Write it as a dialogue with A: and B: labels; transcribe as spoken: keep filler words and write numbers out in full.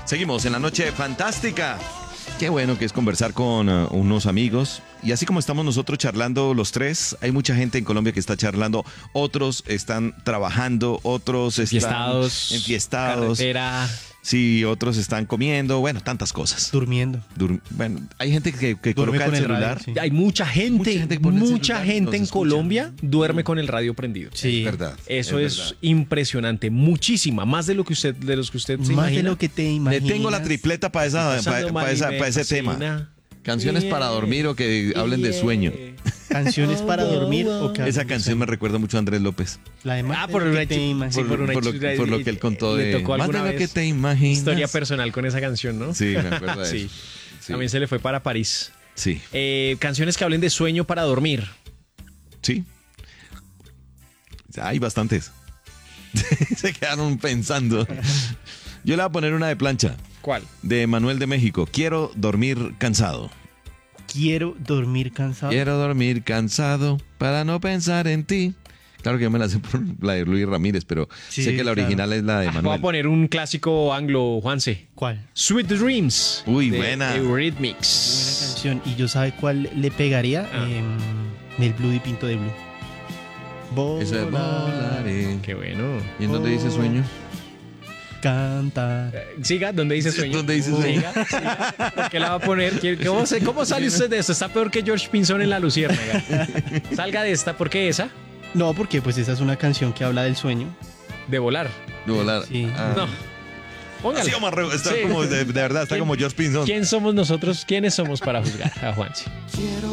A: Seguimos en la noche fantástica. Qué bueno que es conversar con uh, unos amigos. Y así como estamos nosotros charlando los tres, hay mucha gente en Colombia que está charlando. Otros están trabajando, otros
B: Enfiestados,
A: están enfiestados.
B: Carretera.
A: Sí, otros están comiendo. Bueno, tantas cosas.
C: Durmiendo.
A: Dur- bueno, hay gente que, que
C: Duerme
A: coloca
C: con
A: el
C: el radio,
A: celular.
C: sí.
B: Hay mucha gente,
A: Mucha gente que pone el
B: mucha
A: celular y
B: gente
A: nos
B: en
A: escucha.
B: Colombia duerme con el radio prendido.
C: Sí.
A: Es verdad.
B: Eso es,
A: verdad.
B: impresionante, muchísima, más de lo que usted, de los que usted se
C: Más de
B: imagina.
C: lo que te
A: Le
C: imaginas.
A: tengo la tripleta para esa,
B: Pasando
A: pa-
B: mal
A: pa
B: y
A: esa-
B: me
A: pa ese tema.
B: fascina.
A: Canciones para dormir o que hablen de sueño.
C: Canciones para dormir o que
A: Esa canción me recuerda mucho a Andrés López.
C: La de más
B: Ah,
C: de
B: por
C: lo
B: una
C: que te
B: chi-
C: imaginas.
B: sí, por una
A: por, lo,
B: historia-
A: por lo que él contó
B: le
A: de
B: tocó
A: más de
B: alguna
A: lo que
B: vez
A: te imaginas.
B: Historia personal con esa canción, ¿no?
A: Sí, me acuerdo de
B: Sí.
A: eso. Sí.
B: También se le fue para París.
A: Sí,
B: Eh, canciones que hablen de sueño para dormir.
A: sí. Hay bastantes. Se quedaron pensando. Yo le voy a poner una de plancha,
B: ¿Cuál?
A: de Manuel de México. Quiero dormir cansado.
C: Quiero dormir cansado.
A: Quiero dormir cansado para no pensar en ti. Claro que yo me la sé por la de Luis Ramírez, pero
C: Sí,
A: sé que la
C: claro.
A: original es la de
B: Ah, voy a
A: Manuel.
B: poner un clásico anglo, Juanse.
C: ¿Cuál?
B: Sweet Dreams.
A: Uy,
B: de
A: buena.
C: Buena
B: Eurythmics.
C: canción. ¿Y yo sabe cuál le pegaría?
B: Ah.
C: Em, el Blue y Pinto de Blue.
A: Ese es
C: Volar,
A: volaré.
B: Qué bueno.
A: ¿Y en dónde dice sueño?
C: cantar.
B: Eh, Siga, ¿dónde dice
A: Sí,
B: sueño?
A: ¿dónde dice sueño?
B: Siga, siga. ¿Por qué la va a poner? ¿Quiere- ¿Cómo, se- cómo sale usted de esto? Está peor que George Pinzón en La Luciérnaga. Salga de esta. ¿Por qué esa?
C: No, porque pues esa es una canción que habla del sueño.
B: De volar.
A: De volar.
C: Sí.
A: Ah.
B: No. Póngala.
A: Así como arre- está
B: Sí.
A: como de, de verdad, está
B: ¿Quién-
A: como George Pinzón.
B: ¿Quién somos nosotros? ¿Quiénes somos para juzgar a Juanse?
D: Quiero